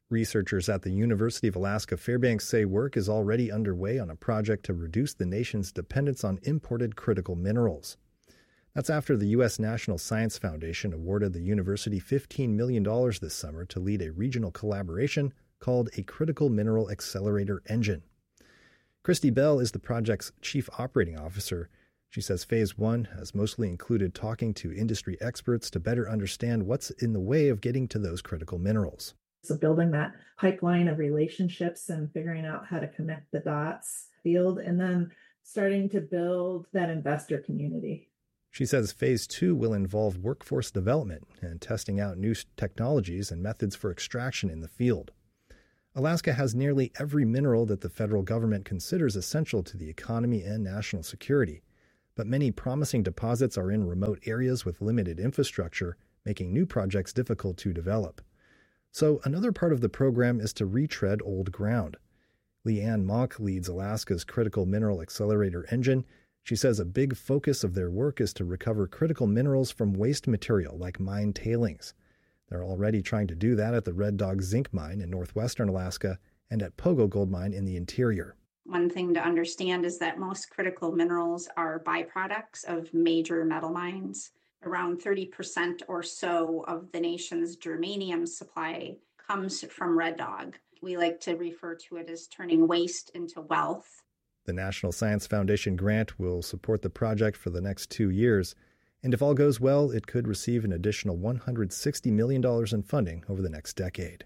Researchers at the University of Alaska Fairbanks say work is already underway on a project to reduce the nation's dependence on imported critical minerals. That's after the U.S. National Science Foundation awarded the university $15 million this summer to lead a regional collaboration called a Critical Mineral Accelerator Engine. Christy Bell is the project's chief operating officer. She says Phase 1 has mostly included talking to industry experts to better understand what's in the way of getting to those critical minerals. So building that pipeline of relationships and figuring out how to connect the dots field, and then starting to build that investor community. She says Phase 2 will involve workforce development and testing out new technologies and methods for extraction in the field. Alaska has nearly every mineral that the federal government considers essential to the economy and national security. But many promising deposits are in remote areas with limited infrastructure, making new projects difficult to develop. So another part of the program is to retread old ground. Leanne Mock leads Alaska's Critical Mineral Accelerator Engine. She says a big focus of their work is to recover critical minerals from waste material like mine tailings. They're already trying to do that at the Red Dog Zinc Mine in northwestern Alaska and at Pogo Gold Mine in the interior. One thing to understand is that most critical minerals are byproducts of major metal mines. Around 30% or so of the nation's germanium supply comes from Red Dog. We like to refer to it as turning waste into wealth. The National Science Foundation grant will support the project for the next 2 years, and if all goes well, it could receive an additional $160 million in funding over the next decade.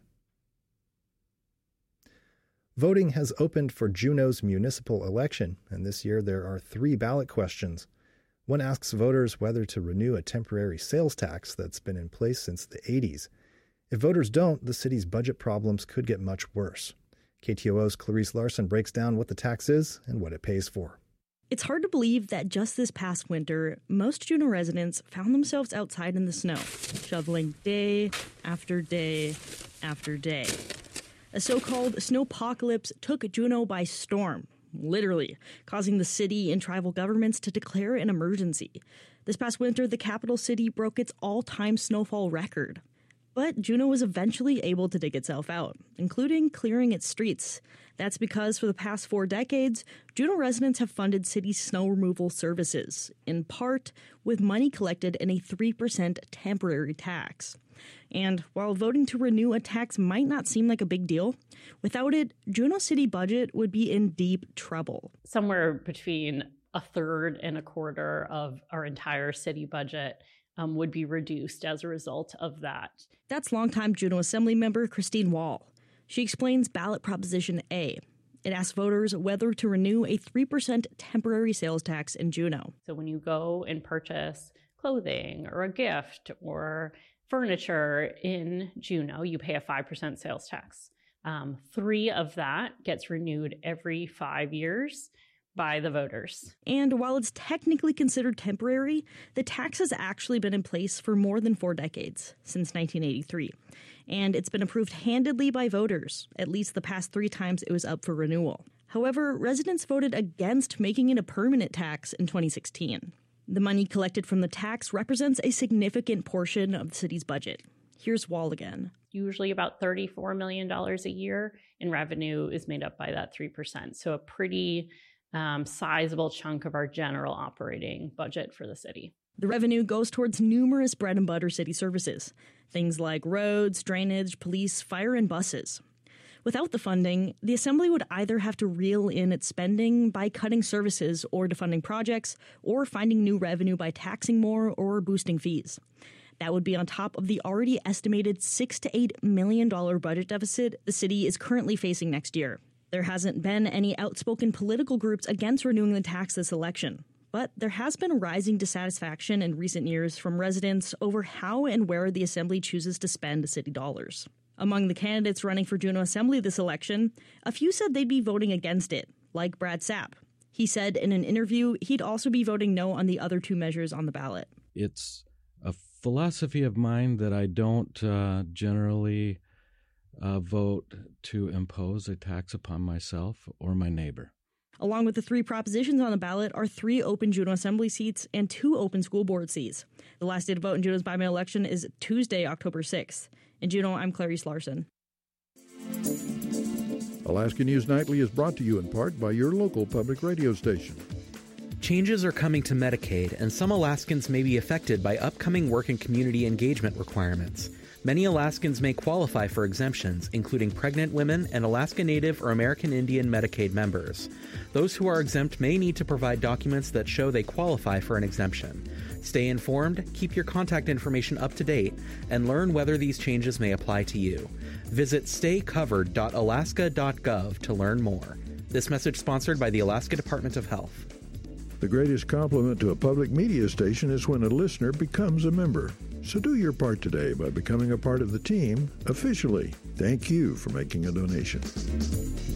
Voting has opened for Juneau's municipal election, and this year there are 3 ballot questions. One asks voters whether to renew a temporary sales tax that's been in place since the 80s. If voters don't, the city's budget problems could get much worse. KTOO's Clarice Larson breaks down what the tax is and what it pays for. It's hard to believe that just this past winter, most Juneau residents found themselves outside in the snow, shoveling day after day after day. A so-called snowpocalypse took Juneau by storm, literally, causing the city and tribal governments to declare an emergency. This past winter, the capital city broke its all-time snowfall record. But Juneau was eventually able to dig itself out, including clearing its streets. That's because for the past 4 decades, Juneau residents have funded city snow removal services, in part with money collected in a 3% temporary tax. And while voting to renew a tax might not seem like a big deal, without it, Juneau city budget would be in deep trouble. Somewhere between a third and a quarter of our entire city budget would be reduced as a result of that. That's longtime Juneau Assembly member Christine Wall. She explains ballot Proposition A. It asks voters whether to renew a 3% temporary sales tax in Juneau. So when you go and purchase clothing or a gift or furniture in Juneau, you pay a 5% sales tax. 3 of that gets renewed every 5 years by the voters. And while it's technically considered temporary, the tax has actually been in place for more than 4 decades, since 1983. And it's been approved handedly by voters, at least the past 3 times it was up for renewal. However, residents voted against making it a permanent tax in 2016. The money collected from the tax represents a significant portion of the city's budget. Here's Wall again. Usually about $34 million a year in revenue is made up by that 3%. So a pretty sizable chunk of our general operating budget for the city. The revenue goes towards numerous bread and butter city services, things like roads, drainage, police, fire, and buses. Without the funding, the Assembly would either have to reel in its spending by cutting services or defunding projects, or finding new revenue by taxing more or boosting fees. That would be on top of the already estimated $6 to $8 million budget deficit the city is currently facing next year. There hasn't been any outspoken political groups against renewing the tax this election, but there has been rising dissatisfaction in recent years from residents over how and where the Assembly chooses to spend city dollars. Among the candidates running for Juneau Assembly this election, a few said they'd be voting against it, like Brad Sapp. He said in an interview he'd also be voting no on the other 2 measures on the ballot. It's a philosophy of mine that I don't generally vote to impose a tax upon myself or my neighbor. Along with the 3 propositions on the ballot are 3 open Juneau Assembly seats and 2 open school board seats. The last day to vote in Juneau's by-mail election is Tuesday, October 6th. In Juneau, I'm Clarice Larson. Alaska News Nightly is brought to you in part by your local public radio station. Changes are coming to Medicaid, and some Alaskans may be affected by upcoming work and community engagement requirements. Many Alaskans may qualify for exemptions, including pregnant women and Alaska Native or American Indian Medicaid members. Those who are exempt may need to provide documents that show they qualify for an exemption. Stay informed, keep your contact information up to date, and learn whether these changes may apply to you. Visit staycovered.alaska.gov to learn more. This message sponsored by the Alaska Department of Health. The greatest compliment to a public media station is when a listener becomes a member. So do your part today by becoming a part of the team officially. Thank you for making a donation.